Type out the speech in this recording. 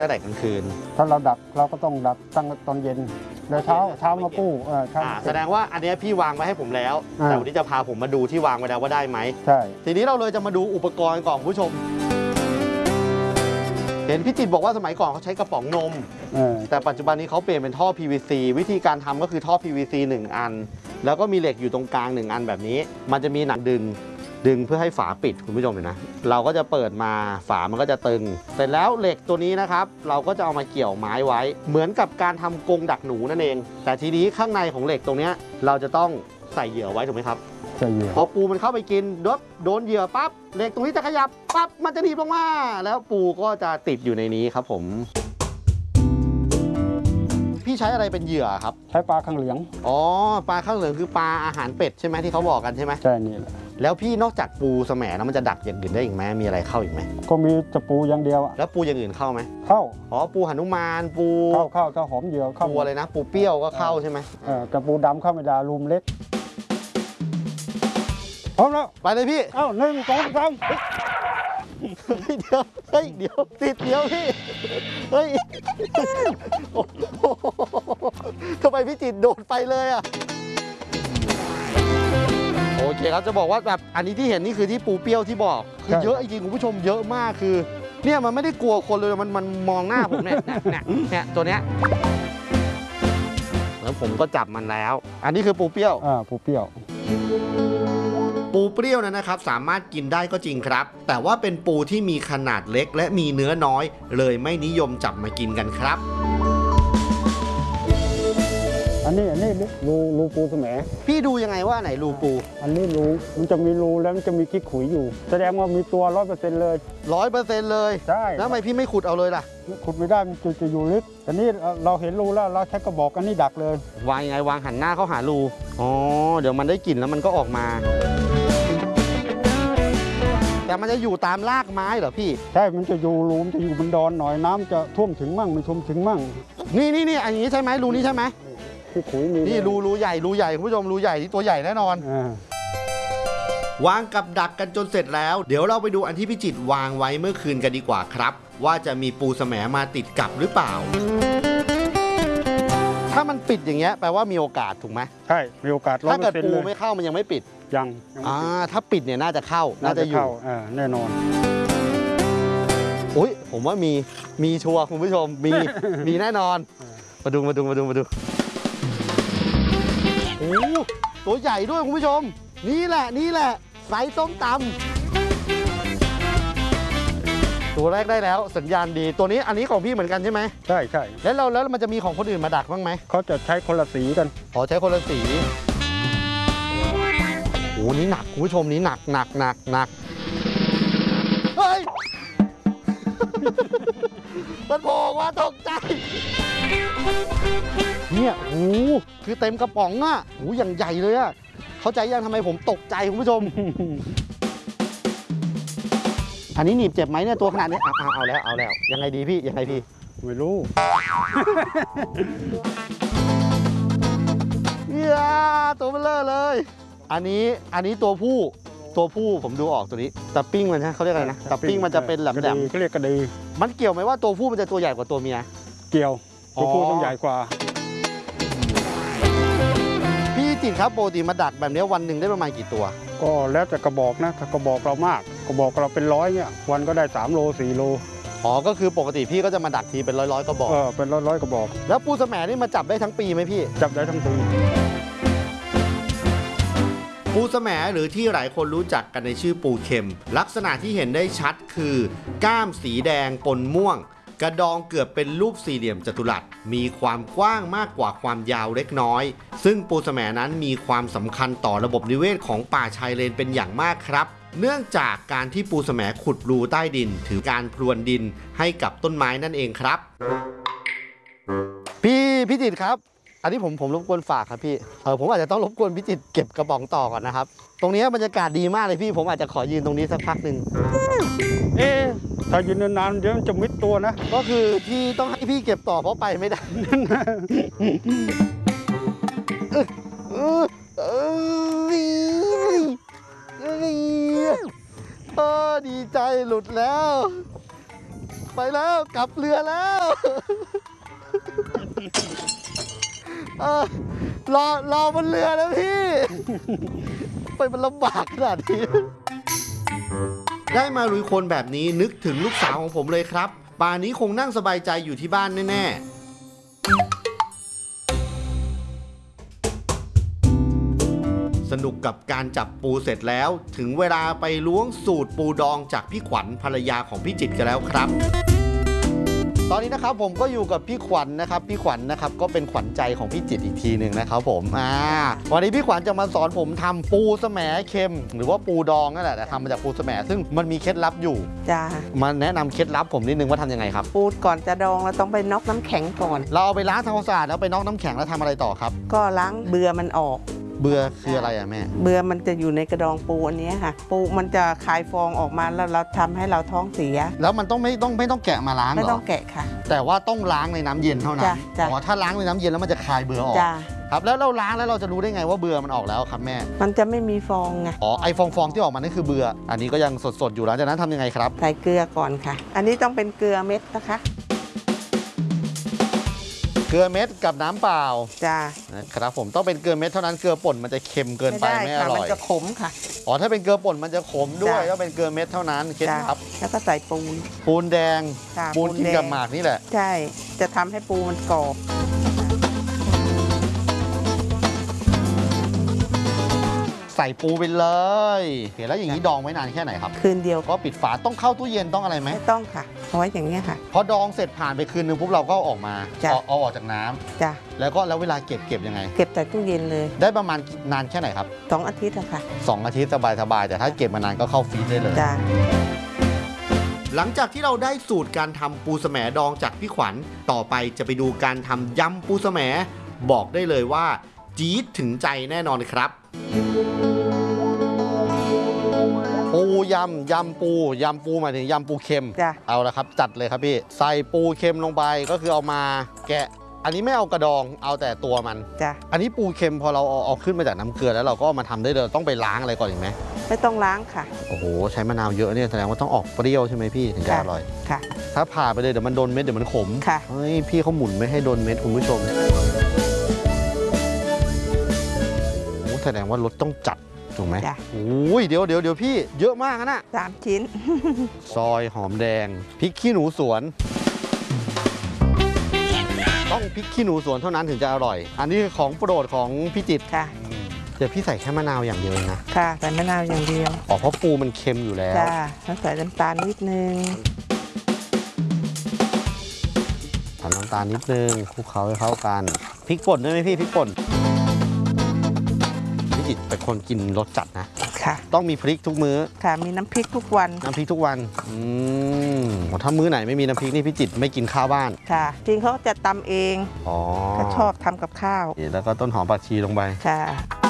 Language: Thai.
ตั้งแต่กลางคืนถ้าเราดักเราก็ต้องดักตั้งตอนเย็นเลยเช้ามาปูแสดงว่าอันนี้พี่วางไว้ให้ผมแล้วแต่วันนี้จะพาผมมาดูที่วางไว้แล้วว่าได้ไหมใช่ทีนี้เราเลยจะมาดูอุปกรณ์ก่อนผู้ชมเห็นพี่จิตบอกว่าสมัยก่อนเขาใช้กระป๋องนมแต่ปัจจุบันนี้เขาเปลี่ยนเป็นท่อ PVC วิธีการทำก็คือท่อ PVC 1 อันแล้วก็มีเหล็กอยู่ตรงกลาง1 อันแบบนี้มันจะมีหนังดึงเพื่อให้ฝาปิดคุณผู้ชมเห็นนะเราก็จะเปิดมาฝามันก็จะตึงเสร็จแล้วเหล็กตัวนี้นะครับเราก็จะเอามาเกี่ยวไม้ไว้เหมือนกับการทำกรงดักหนูนั่นเองแต่ทีนี้ข้างในของเหล็กตรงนี้เราจะต้องใส่เหยื่อไว้ถูกไหมครับใส่เหยื่อพอปูมันเข้าไปกินโดนเหยื่อปั๊บเหล็กตรงนี้จะขยับปั๊บมันจะหนีบลงมาแล้วปูก็จะติดอยู่ในนี้ครับผมพี่ใช้อะไรเป็นเหยื่อครับใช้ปลาข้างเหลืองอ๋อปลาข้างเหลืองคือปลาอาหารเป็ดใช่ไหมที่เขาบอกกันใช่ไหมใช่นี่แหละแล้วพี่นอกจากปูแสมแล้วมันจะดักอย่างอื่นได้อีกไหมมีอะไรเข้าอีกไหมก็มีจะปูอย่างเดียวแล้วปูอย่างอื่นเข้าไหมเข้าอ๋อปูหนุมานปูเข้าถ้าหอมเหยื่อเข้าปูอะไรนะปูเปรี้ยวก็เข้าใช่ไหมกระปูดำเข้าไม่ได้รูมเล็กพร้อมแล้วไปเลยพี่ 1 2 3 เดี๋ยวติดพี่เฮ้ยทำไมพี่จิตโดดไปเลยอ่ะโอเคครับจะบอกว่าแบบอันนี้ที่เห็นนี่คือที่ปูเปรี้ยวที่บอกคือเยอะจริงคุณผู้ชมเยอะมากคือเนี่ยมันไม่ได้กลัวคนเลยมันมองหน้าผมเนี่ยตัวเนี้ยแล้วผมก็จับมันแล้วอันนี้คือปูเปรี้ยวปูเปรี้ยวปูเปรี้ยวนะครับสามารถกินได้ก็จริงครับแต่ว่าเป็นปูที่มีขนาดเล็กและมีเนื้อน้อยเลยไม่นิยมจับมากินกันครับอันนี้รูปูแสมพี่ดูยังไงว่าไหนรูปูอันนี้รูมันจะมีรูแล้วมันจะมีขี้ขุยอยู่แสดงว่ามีตัว 100% เลย 100%เลยใช่แล้วทำไมพี่ไม่ขุดเอาเลยล่ะขุดไม่ได้มันจะอยู่ลึกแต่นี่เราเห็นรูแล้วเราใช้กระบอกอันนี้ดักเลยวางยังไงวางหันหน้าเข้าหารูอ๋อเดี๋ยวมันได้กลิ่นแล้วมันก็ออกมาแต่มันจะอยู่ตามรากไม้เหรอพี่ใช่มันจะอยู่รูมันจะอยู่บนดอนหน่อยน้ำจะท่วมถึงมั่งไม่ท่วมถึงมั่งนี่อันนี้ใช่ไหมรูนี้ใช่ไหมนี่รูใหญ่คุณผู้ชมรูใหญ่ที่ตัวใหญ่แน่นอนวางกับดักกันจนเสร็จแล้วเดี๋ยวเราไปดูอันที่พี่จิตวางไว้เมื่อคืนกันดีกว่าครับว่าจะมีปูแสมมาติดกับหรือเปล่าถ้ามันปิดอย่างเงี้ยแปลว่ามีโอกาสถูกไหมใช่มีโอกาสถ้าเกิดปูไม่เข้ามันยังไม่ปิดยังถ้าปิดเนี่ยน่าจะเข้าน่าจะอยู่แน่นอนอุ้ยผมว่ามีชัวร์คุณผู้ชมมีแน่นอนมาดูโอ้ตัวใหญ่ด้วยคุณผู้ชมนี่แหละไซส์ส้มตำตัวแรกได้แล้วสัญญาณดีตัวนี้อันนี้ของพี่เหมือนกันใช่ไหมใช่แล้วมันจะมีของคนอื่นมาดักบ้างไหมเขาจะใช้คนละสีกันใช้คนละสีโอ้นี่หนักคุณผู้ชมนี่หนักเฮ้ยมันโผล่มาตกใจเนี่ยโอ้คือเต็มกระป๋องอ่ะโอ้อย่างใหญ่เลยอ่ะเข้าใจยังทำไมผมตกใจคุณผู้ชมอันนี้หนีบเจ็บไหมเนี่ยตัวขนาดนี้เอาแล้วยังไงดีพี่ไม่รู้ตัวเบลอเลยอันนี้ตัวผู้ผมดูออกตัวนี้ตับปิ้งมันนะเขาเรียกอะไรนะตับปิ้งมันจะเป็นแหลมเขาเรียกกระดีมันเกี่ยวไหมว่าตัวผู้มันจะตัวใหญ่กว่าตัวเมียเกี่ยวตัวผู้ต้องใหญ่กว่าพี่จิตครับปกติมาดักแบบนี้วันหนึ่งได้ประมาณกี่ตัวก็แล้วแต่กระบอกนะถ้ากระบอกเรามากกระบอกเราเป็น100เนี่ยวันก็ได้3 โล 4 โลก็คือปกติพี่ก็จะมาดักทีเป็นร้อยกระบอกเป็นร้อยกระบอกแล้วปูแสมนี่มาจับได้ทั้งปีไหมพี่จับได้ทั้งปีปูแสมหรือที่หลายคนรู้จักกันในชื่อปูเข็มลักษณะที่เห็นได้ชัดคือก้ามสีแดงปนม่วงกระดองเกือบเป็นรูปสี่เหลี่ยมจัตุรัสมีความกว้างมากกว่าความยาวเล็กน้อยซึ่งปูแสมนั้นมีความสำคัญต่อระบบนิเวศของป่าชายเลนเป็นอย่างมากครับเนื่องจากการที่ปูแสมขุดรูใต้ดินถือการพรวนดินให้กับต้นไม้นั่นเองครับพี่จิตครับอันนี้ผมรบกวนฝากครับพี่ผมอาจจะต้องรบกวนพี่จิตเก็บกระป๋องต่อก่อนนะครับตรงนี้บรรยากาศดีมากเลยพี่ผมอาจจะขอยืนตรงนี้สักพักหนึ่งถ้ายืนนานๆเดี๋ยวมันจะมิดตัวนะก็คือที่ต้องให้พี่เก็บต่อเพราะไปไม่ได้ดีใจหลุดแล้วไปแล้วกลับเรือแล้วรอบนเรือแล้วพี่ ไปมันลำบากขนาดนี้ได้มาลุยโคลนแบบนี้นึกถึงลูกสาวของผมเลยครับป่านนี้คงนั่งสบายใจอยู่ที่บ้านแน่ๆสนุกกับการจับปูเสร็จแล้วถึงเวลาไปล้วงสูตรปูดองจากพี่ขวัญภรรยาของพี่จิตรกันแล้วครับตอนนี้นะครับผมก็อยู่กับพี่ขวัญนะครับพี่ขวัญนะครับก็เป็นขวัญใจของพี่จิตรอีกทีหนึ่งนะครับผมวันนี้พี่ขวัญจะมาสอนผมทำปูแสมเค็มหรือว่าปูดองนั่นแหละแต่ทำมาจากปูแสมซึ่งมันมีเคล็ดลับอยู่จ้ามาแนะนำเคล็ดลับผมนิดนึงว่าทำยังไงครับปูก่อนจะดองเราต้องไปน็อกน้ำแข็งก่อนเราเอาไปล้างทำความสะอาดแล้วไปน็อกน้ำแข็งแล้วทำอะไรต่อครับก็ล้างเบื่อมันออกเบื่อคืออะไรอะแม่เบื่อมันจะอยู่ในกระดองปูอันนี้ค่ะปูมันจะคายฟองออกมาแล้วเราทำให้เราท้องเสียแล้วมันไม่ต้องแกะมาล้างหรอไม่ต้องแกะค่ะแต่ว่าต้องล้างในน้ำเย็นเท่านั้นอ๋อถ้าล้างในน้ำเย็นแล้วมันจะคายเบื่อออกครับแล้วเราล้างแล้วเราจะรู้ได้ไงว่าเบื่อมันออกแล้วครับแม่มันจะไม่มีฟองไงอ๋อไอฟองที่ออกมานั่นคือเบื่ออันนี้ก็ยังสดอยู่หลังจากนั้นทำยังไงครับใส่เกลือก่อนค่ะอันนี้ต้องเป็นเกลือเม็ดนะคะเกลือเม็ดกับน้ำเปล่าจ้าครับผมต้องเป็นเกลือเม็ดเท่านั้นเกลือป่นมันจะเค็มเกินไปไม่อร่อยมันจะขมค่ะอ๋อถ้าเป็นเกลือป่นมันจะขมด้วยต้องเป็นเกลือเม็ดเท่านั้นเคล็ดลับแล้วก็ใส่ปูนแดงปูนกินกับหมากนี่แหละใช่จะทำให้ปูมันกรอบใส่ปูไปเลยเห็นแล้วอย่างนี้ดองไว้นานแค่ไหนครับคืนเดียวก็ปิดฝาต้องเข้าตู้เย็นต้องอะไรไหมไม่ต้องค่ะเอาไว้อย่างนี้ค่ะพอดองเสร็จผ่านไปคืนนึงปุ๊บเราก็ออกมาเอาออกจากน้ำจ้ะแล้วเวลาเก็บยังไงเก็บใส่ตู้เย็นเลยได้ประมาณนานแค่ไหนครับ 2 อาทิตย์อะค่ะ 2 อาทิตย์สบายแต่ถ้าเก็บมานานก็เข้าฟรีซได้เลยจ้ะหลังจากที่เราได้สูตรการทำปูแสมดองจากพี่ขวัญต่อไปจะไปดูการทำยำปูแสมบอกได้เลยว่าจี๊ดถึงใจแน่นอนครับปูยำปูหมายถึงยำปูเค็มเอาละครับจัดเลยครับพี่ใส่ปูเค็มลงไปก็คือเอามาแกะอันนี้ไม่เอากระดองเอาแต่ตัวมันอันนี้ปูเค็มพอเราเอาขึ้นมาจากน้ำเกลือแล้วเราก็มาทำได้เลยต้องไปล้างอะไรก่อนอีกไหมไม่ต้องล้างค่ะโอ้โหใช้มะนาวเยอะเนี่ยแสดงว่าต้องออกเปรี้ยวใช่ไหมพี่ถึงจะอร่อยค่ะถ้าผ่าไปเลยเดี๋ยวมันโดนเม็ดเดี๋ยวมันขมค่ะเฮ้ยพี่เขาหมุนไม่ให้โดนเม็ดคุณผู้ชมโอ้แสดงว่ารสต้องจัดถูกไหมโอ้ยเดี๋ยวพี่เยอะมากนะ 3 ชิ้นซอยหอมแดงพริกขี้หนูสวนต้องพริกขี้หนูสวนเท่านั้นถึงจะอร่อยอันนี้ของโปรดของพี่จิตค่ะเดี๋ยวพี่ใส่แค่มะนาวอย่างเดียวนะค่ะใส่มะนาวอย่างเดียวอ๋อเพราะปูมันเค็มอยู่แล้วจ้าแล้วใส่น้ำตาลนิดนึงทำน้ำตาลนิดนึงคลุกเคล้าให้เข้ากันพริกป่นด้วยไหมพี่พริกป่นพี่จิตเป็นคนกินรสจัดนะค่ะต้องมีพริกทุกมื้อค่ะมีน้ำพริกทุกวันถ้ามื้อไหนไม่มีน้ำพริกนี่พี่จิตไม่กินข้าวบ้านค่ะจริงเขาจะตำเองอ๋อเขาชอบทำกับข้าวแล้วก็ต้นหอมผักชีลงไปค่ะ